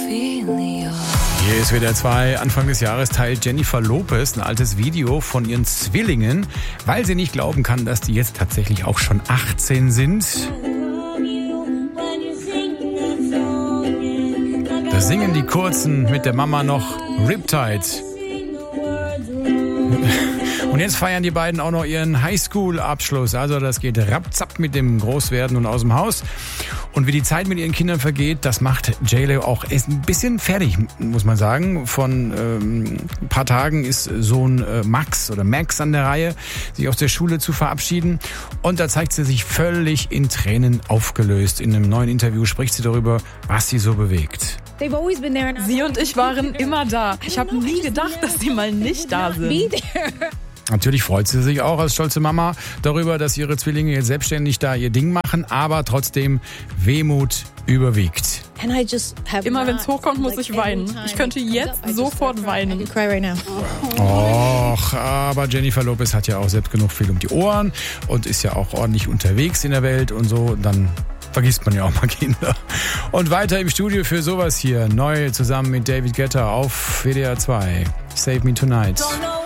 Hier ist WDR 2. Anfang des Jahres teilt Jennifer Lopez ein altes Video von ihren Zwillingen, weil sie nicht glauben kann, dass die jetzt tatsächlich auch schon 18 sind. Da singen die Kurzen mit der Mama noch Riptide. Und jetzt feiern die beiden auch noch ihren Highschool-Abschluss. Also das geht rapzapp mit dem Großwerden und aus dem Haus. Und wie die Zeit mit ihren Kindern vergeht, das macht J-Lo auch ein bisschen fertig, muss man sagen. Von ein paar Tagen ist Sohn Max an der Reihe, sich aus der Schule zu verabschieden. Und da zeigt sie sich völlig in Tränen aufgelöst. In einem neuen Interview spricht sie darüber, was sie so bewegt. Sie und ich waren immer da. Ich habe nie gedacht, dass sie mal nicht da sind. Natürlich freut sie sich auch als stolze Mama darüber, dass ihre Zwillinge jetzt selbstständig da ihr Ding machen, aber trotzdem Wehmut überwiegt. Immer wenn es hochkommt, muss ich weinen. Ich könnte jetzt sofort weinen. Och, aber Jennifer Lopez hat ja auch selbst genug viel um die Ohren und ist ja auch ordentlich unterwegs in der Welt und so, dann vergisst man ja auch mal Kinder. Und weiter im Studio für sowas hier, neu zusammen mit David Guetta auf WDR 2. Save Me Tonight.